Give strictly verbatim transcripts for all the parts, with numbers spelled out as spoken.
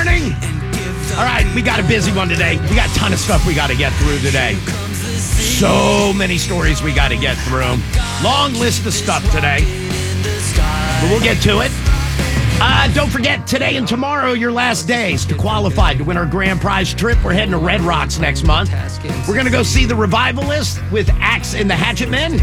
morning. All right, we got a busy one today. We got a ton of stuff we got to get through today. So many stories we got to get through. Long list of stuff today. But we'll get to it. Uh, don't forget, today and tomorrow, your last days to qualify to win our grand prize trip. We're heading to Red Rocks next month. We're going to go see the Revivalist with Axe and the Hatchet Men.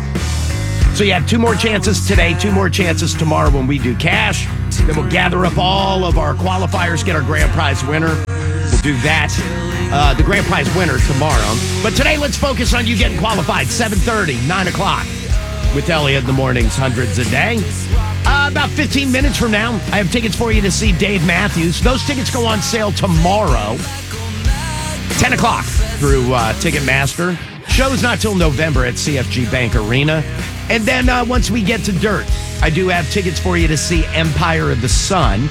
So you have two more chances today, two more chances tomorrow when we do cash. Then we'll gather up all of our qualifiers, get our grand prize winner. We'll do that, uh, the grand prize winner tomorrow. But today, let's focus on you getting qualified. seven thirty, nine o'clock with Elliot in the mornings, hundreds a day. Uh, about fifteen minutes from now, I have tickets for you to see Dave Matthews. Those tickets go on sale tomorrow, ten o'clock through uh, Ticketmaster. Show's not till November at C F G Bank Arena. And then uh, once we get to Dirt, I do have tickets for you to see Empire of the Sun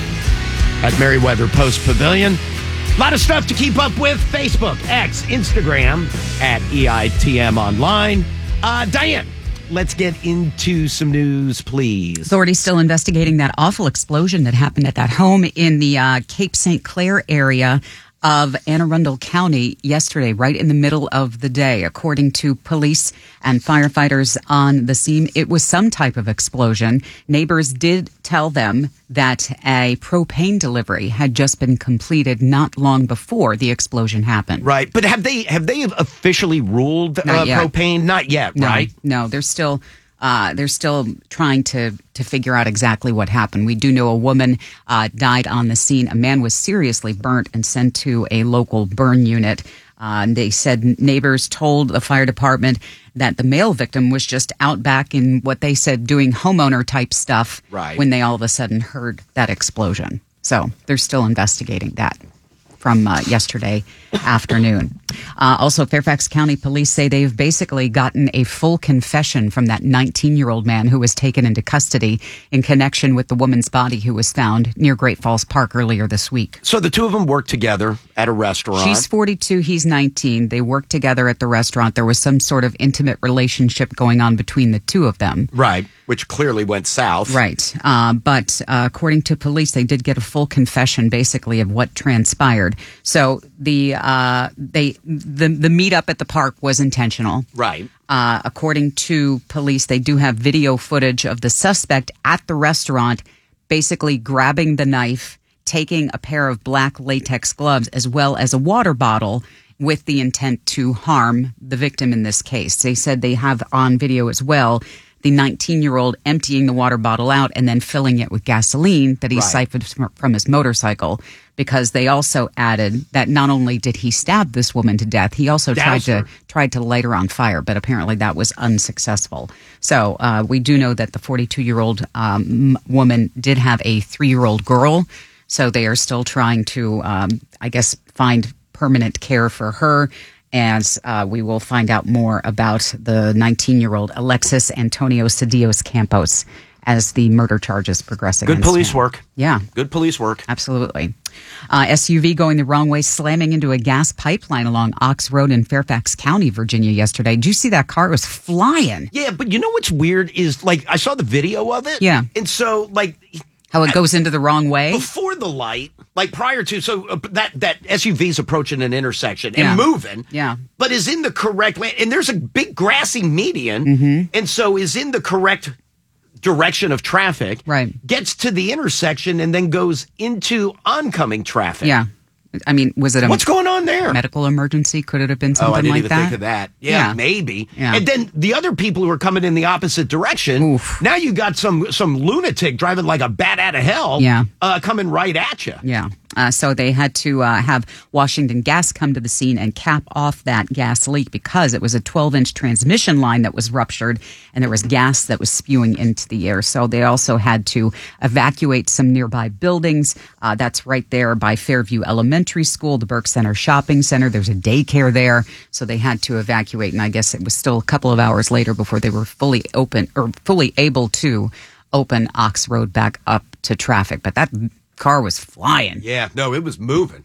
at Merriweather Post Pavilion. A lot of stuff to keep up with. Facebook, X, Instagram, at E I T M Online. Uh, Diane, let's get into some news, please. Authorities still investigating that awful explosion that happened at that home in the uh, Cape Saint Clair area of Anne Arundel County yesterday, right in the middle of the day. According to police and firefighters on the scene, it was some type of explosion. Neighbors did tell them that a propane delivery had just been completed not long before the explosion happened. Right, but have they have they officially ruled uh, propane? Not yet, no, right? No, they're still... Uh, they're still trying to, to figure out exactly what happened. We do know a woman uh, died on the scene. A man was seriously burnt and sent to a local burn unit. Uh, and they said neighbors told the fire department that the male victim was just out back in what they said doing homeowner type stuff right. when they all of a sudden heard that explosion. So they're still investigating that from uh, yesterday afternoon. Uh, also, Fairfax County Police say they've basically gotten a full confession from that nineteen-year-old man who was taken into custody in connection with the woman's body who was found near Great Falls Park earlier this week. So the two of them worked together at a restaurant. She's forty-two, he's nineteen. They worked together at the restaurant. There was some sort of intimate relationship going on between the two of them. Right, which clearly went south. Right. Uh, but uh, according to police, they did get a full confession, basically, of what transpired. So the uh, they the the meetup at the park was intentional. Right. Uh, according to police, they do have video footage of the suspect at the restaurant, basically grabbing the knife, taking a pair of black latex gloves, as well as a water bottle, with the intent to harm the victim in this case. They said they have on video as well the nineteen-year-old emptying the water bottle out and then filling it with gasoline that he right. siphoned from his motorcycle, because they also added that not only did he stab this woman to death, he also tried Doused her. to tried to light her on fire, but apparently that was unsuccessful. So uh, we do know that the forty-two-year-old um, woman did have a three-year-old girl, so they are still trying to, um, I guess, find permanent care for her. As uh, we will find out more about the nineteen-year-old Alexis Antonio Cedillos Campos as the murder charges progress against Good police him. work. Yeah. Good police work. Absolutely. Uh, S U V going the wrong way, slamming into a gas pipeline along Ox Road in Fairfax County, Virginia yesterday. Did you see that car? It was flying. Yeah, but you know what's weird is, like, I saw the video of it. Yeah. And so, like... How it goes into the wrong way? Before the light, like prior to, so uh, that, that S U V's approaching an intersection and Yeah. moving, Yeah. but is in the correct lane. And there's a big grassy median, Mm-hmm. and so is in the correct direction of traffic, Right. gets to the intersection, and then goes into oncoming traffic. Yeah. I mean, was it a What's going on there? medical emergency? Could it have been something Oh, I didn't like even that? think of that. Yeah, Yeah. maybe. Yeah. And then the other people who are coming in the opposite direction, Oof. now you got some some lunatic driving like a bat out of hell Yeah. uh, coming right at you. Yeah. Uh, so they had to uh, have Washington Gas come to the scene and cap off that gas leak because it was a twelve-inch transmission line that was ruptured and there was gas that was spewing into the air. So they also had to evacuate some nearby buildings. Uh, that's right there by Fairview Elementary School, the Burke Center Shopping Center. There's a daycare there. So they had to evacuate. And I guess it was still a couple of hours later before they were fully open or fully able to open Ox Road back up to traffic. But that car was flying. Yeah, no, it was moving.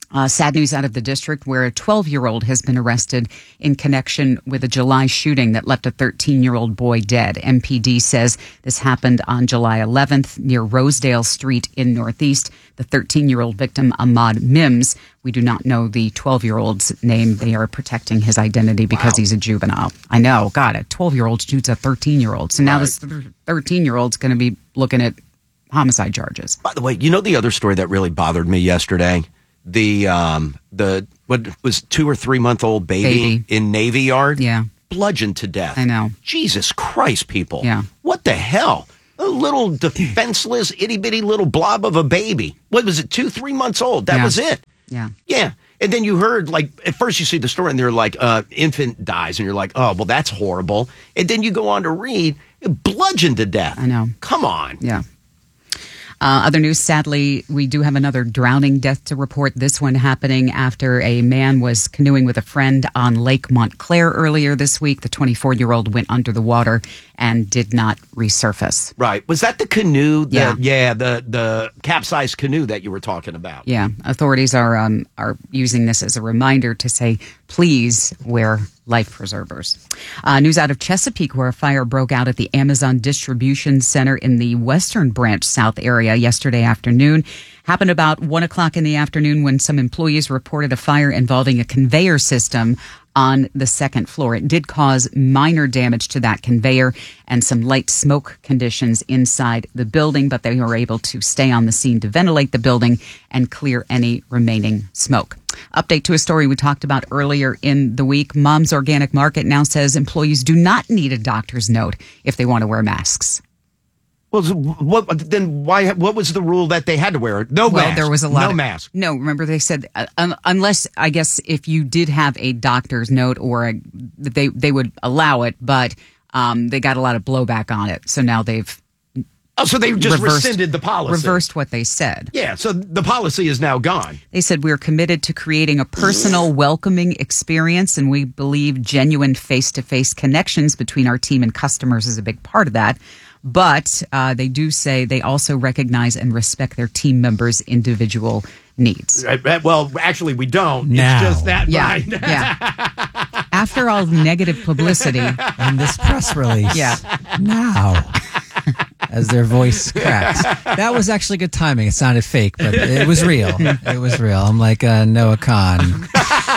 Uh, sad news out of the district where a twelve-year-old has been arrested in connection with a July shooting that left a thirteen-year-old boy dead. M P D says this happened on July eleventh near Rosedale Street in Northeast. The thirteen-year-old victim, Ahmad Mims, we do not know the twelve-year-old's name. They are protecting his identity because Wow. he's a juvenile. I know. God, a twelve-year-old shoots a thirteen-year-old. So now Right. this thirteen-year-old's going to be looking at homicide charges. By the way, you know the other story that really bothered me yesterday? The um the what was two or three month old baby, Baby. in Navy Yard, Yeah. bludgeoned to death. I know. Jesus Christ, people! Yeah. What the hell? A little defenseless, itty bitty little blob of a baby. What was it? Two, three months old. That Yeah. was it. Yeah. Yeah. And then you heard, like, at first you see the story and they're like, uh, infant dies. And you're like, oh, well, that's horrible. And then you go on to read, bludgeoned to death. I know. Come on. Yeah. Uh, other news, sadly, we do have another drowning death to report. This one happening after a man was canoeing with a friend on Lake Montclair earlier this week. The twenty-four-year-old went under the water and did not resurface. Right. Was that the canoe? The, Yeah. Yeah, the, the capsized canoe that you were talking about. Yeah, authorities are um, are using this as a reminder to say, please wear life preservers. Uh, news out of Chesapeake, where a fire broke out at the Amazon Distribution Center in the Western Branch South area yesterday afternoon. Happened about one o'clock in the afternoon when some employees reported a fire involving a conveyor system on the second floor. It did cause minor damage to that conveyor and some light smoke conditions inside the building, but they were able to stay on the scene to ventilate the building and clear any remaining smoke. Update to a story we talked about earlier in the week. Mom's Organic Market now says employees do not need a doctor's note if they want to wear masks. Well, so what, then why? What was the rule that they had to wear? No Well, mask. there was a lot No of, mask. No, remember they said uh, un- unless I guess if you did have a doctor's note or a, they they would allow it, but um, they got a lot of blowback on it. So now they've Oh, so they just reversed, rescinded the policy. reversed what they said. Yeah, so the policy is now gone. They said we're committed to creating a personal, welcoming experience, and we believe genuine face-to-face connections between our team and customers is a big part of that. But uh, they do say they also recognize and respect their team members' individual needs. Uh, uh, Well, actually, we don't. Now. It's just that. Yeah, Right. yeah. After all the negative publicity, And this press release. Yeah. Now. As their voice cracks. That was actually good timing. It sounded fake, but it was real. It was real. I'm like uh, Noah Khan.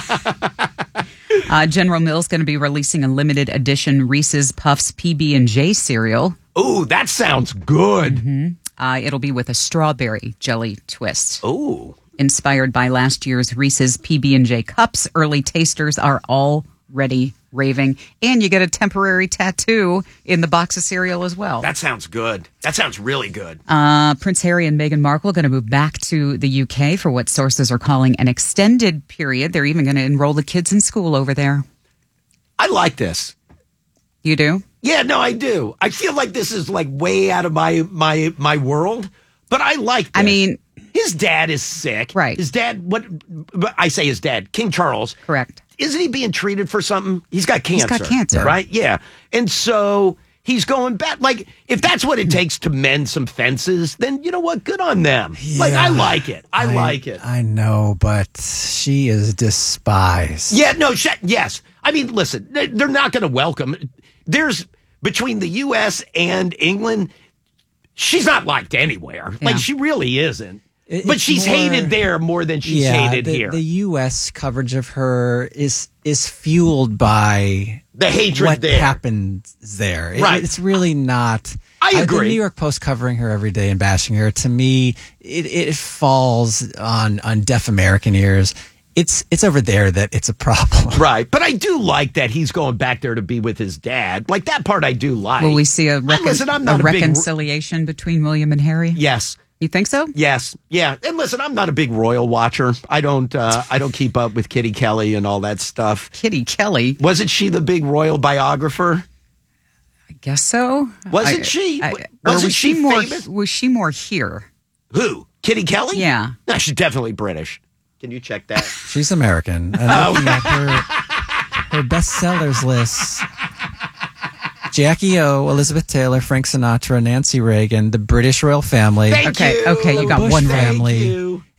uh, General Mills going to be releasing a limited edition Reese's Puffs P B and J cereal. Ooh, that sounds good. Uh, it'll be with a strawberry jelly twist. Ooh. Inspired by last year's Reese's P B and J cups, early tasters are already raving, and you get a temporary tattoo in the box of cereal as well. That sounds good. That sounds really good. Uh, Prince Harry and Meghan Markle are going to move back to the U K for what sources are calling an extended period. They're even going to enroll the kids in school over there. I like this. You do? Yeah, no, I do. I feel like this is like way out of my my my world, but I like this. I mean, his dad is sick. Right. His dad, what I say his dad, King Charles. correct. Isn't he being treated for something? He's got cancer. He's got cancer. Right? Yeah. And so he's going back. Like, if that's what it takes to mend some fences, then you know what? Good on them. Like, I Yeah. like it. I, like it. I know, but she is despised. Yeah, no, sh- yes. I mean, listen, they- they're not going to welcome. There's between the U S and England, she's not liked anywhere. Yeah. Like, she really isn't. It- but it's she's more- hated there more than she's yeah, hated the, here. The U S coverage of her is is fueled by The hatred what there. happens there. It- Right. it's really not. I Uh, agree. the New York Post covering her every day and bashing her. To me, it, it falls on on deaf American ears. It's it's over there that it's a problem. Right. But I do like that he's going back there to be with his dad. Like, that part I do like. Will we see a, recon- Listen, I'm a not a big- reconciliation between William and Harry? Yes. You think so? Yes, yeah, and listen, I'm not a big royal watcher. I don't, uh, I don't keep up with Kitty Kelly and all that stuff. Kitty Kelly, Wasn't she the big royal biographer? I guess so. Wasn't I- she? I- Wa- or wasn't was she she more? famous? Was she more here? Who? Kitty Kelly? Yeah. No, she's definitely British. Can you check that? She's American. And Oh. looking at her her bestsellers list. Jackie O, Elizabeth Taylor, Frank Sinatra, Nancy Reagan, the British royal family, Thank Okay, you. okay, you got Bush one family, Thank you.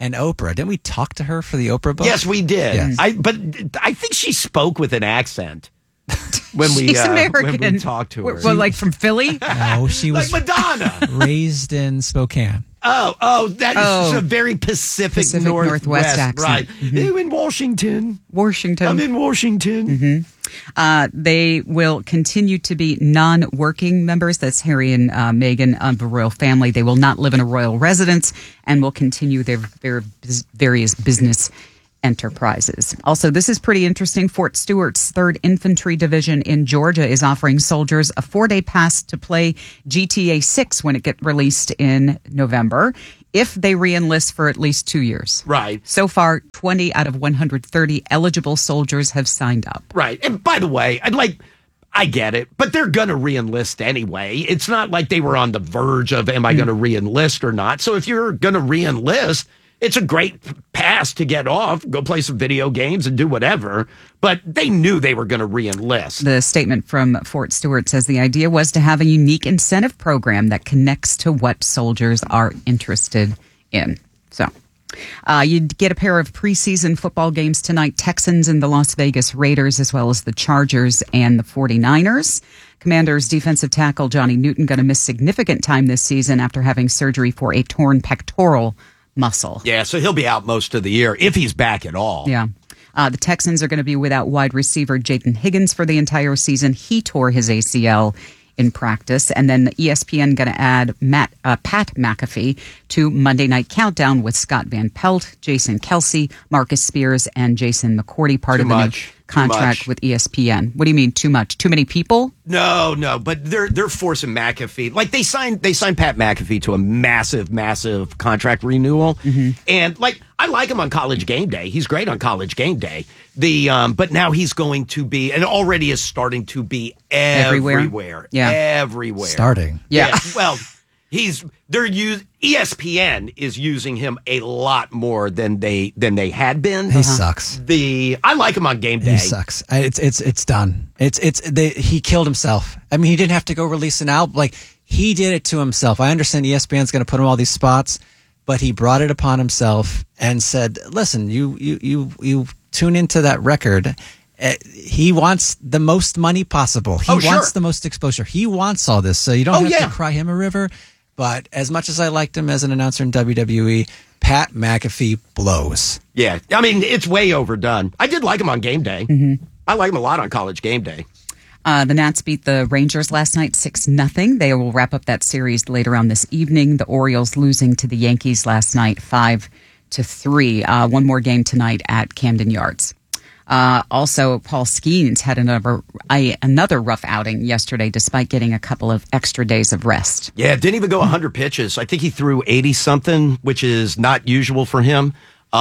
and Oprah. Didn't we talk to her for the Oprah book? Yes, we did. Yes. I but I think she spoke with an accent when we She's uh, American. when we talked to her. Well, like from Philly? No, she like was Madonna. raised in Spokane. Oh, oh, that is Oh. a very Pacific, Pacific Northwest, Northwest accent. right? Mhm. You in Washington? Washington. I'm in Washington. Mm-hmm. Uh, they will continue to be non-working members. That's Harry and uh, Meghan of the royal family. They will not live in a royal residence and will continue their, their bus- various business enterprises. Also, this is pretty interesting. Fort Stewart's third Infantry Division in Georgia is offering soldiers a four-day pass to play G T A six when it gets released in November, if they re-enlist for at least two years. Right. So far, twenty out of one hundred thirty eligible soldiers have signed up. Right. And by the way, I'd like, I get it, but they're going to re-enlist anyway. It's not like they were on the verge of, am I going to re-enlist or not? So if you're going to re-enlist, it's a great pass to get off, go play some video games and do whatever. But they knew they were going to re-enlist. The statement from Fort Stewart says the idea was to have a unique incentive program that connects to what soldiers are interested in. So uh, you'd get a pair of preseason football games tonight, Texans and the Las Vegas Raiders, as well as the Chargers and the forty-niners. Commanders defensive tackle Johnny Newton going to miss significant time this season after having surgery for a torn pectoral muscle. Yeah, so he'll be out most of the year if he's back at all. Yeah. Uh, the Texans are going to be without wide receiver Jayden Higgins for the entire season. He tore his A C L in practice. And then E S P N going to add Matt, uh, Pat McAfee to Monday Night Countdown with Scott Van Pelt, Jason Kelsey, Marcus Spears, and Jason McCourty, part Too of the much. new contract much. with E S P N. What do you mean too much? Too many people? No, no, but they're they're forcing McAfee. Like they signed they signed Pat McAfee to a massive, massive contract renewal. Mm-hmm. And like I like him on College Game Day. He's great on College Game Day. The um but now he's going to be and already is starting to be everywhere. Everywhere? Yeah. Everywhere. Starting. Yeah. Well, he's they're use E S P N is using him a lot more than they than they had been. He sucks. The I like him on Game Day. He sucks. I- It's it's it's done. It's it's they, he killed himself. I mean, he didn't have to go release an album. Like he did it to himself. I understand E S P N's going to put him all these spots, but he brought it upon himself and said, "Listen, you you you you tune into that record." Uh, he wants the most money possible. He Oh, sure. wants the most exposure. He wants all this. So you don't Oh, have yeah. to cry him a river. But as much as I liked him as an announcer in W W E, Pat McAfee blows. Yeah, I mean, it's way overdone. I did like him on Game Day. Mm-hmm. I like him a lot on College Game Day. Uh, the Nats beat the Rangers last night six nothing. They will wrap up that series later on this evening. The Orioles losing to the Yankees last night five to three. Uh, one more game tonight at Camden Yards. Uh, also, Paul Skeens had another I, another rough outing yesterday, despite getting a couple of extra days of rest. Yeah, didn't even go one hundred pitches. I think he threw eighty something, which is not usual for him.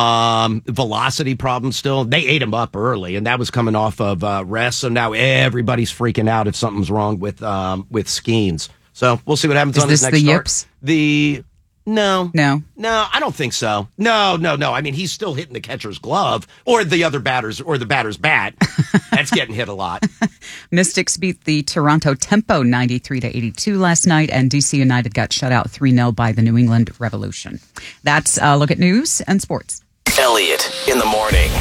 Um, velocity problem still. They ate him up early, and that was coming off of uh, rest. So now everybody's freaking out if something's wrong with um, with Skeens. So we'll see what happens Is on his this next the start. yips? The no, No. no, I don't think so. No, no, no. I mean, he's still hitting the catcher's glove or the other batter's or the batter's bat. That's getting hit a lot. Mystics beat the Toronto Tempo ninety-three to eighty-two last night, and D C United got shut out three nil by the New England Revolution. That's a look at news and sports. Elliot in the morning.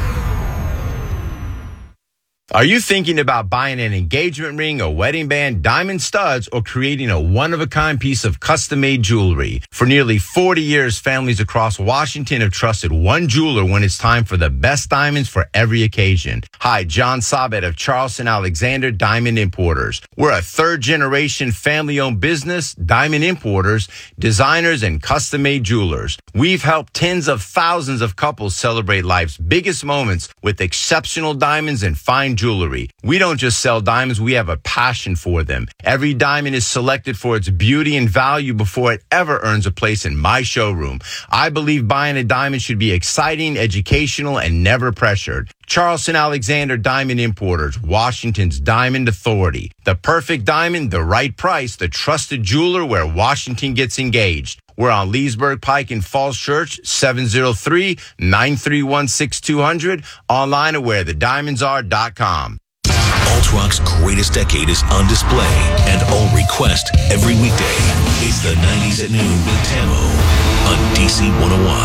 Are you thinking about buying an engagement ring, a wedding band, diamond studs, or creating a one-of-a-kind piece of custom-made jewelry? For nearly forty years, families across Washington have trusted one jeweler when it's time for the best diamonds for every occasion. Hi, John Sabet of Charleston Alexander Diamond Importers. We're a third-generation family-owned business, diamond importers, designers, and custom-made jewelers. We've helped tens of thousands of couples celebrate life's biggest moments with exceptional diamonds and fine jewelry. We don't just sell diamonds, we have a passion for them. Every diamond is selected for its beauty and value before it ever earns a place in my showroom. I believe buying a diamond should be exciting, educational, and never pressured. Charleston Alexander Diamond Importers, Washington's Diamond Authority. The perfect diamond, the right price, the trusted jeweler where Washington gets engaged. We're on Leesburg Pike in Falls Church, seven oh three, nine three one, six two zero zero, online at where the diamonds are dot com. Alt Rock's greatest decade is on display and all request every weekday. It's the nineties at noon with Tammo on D C one oh one.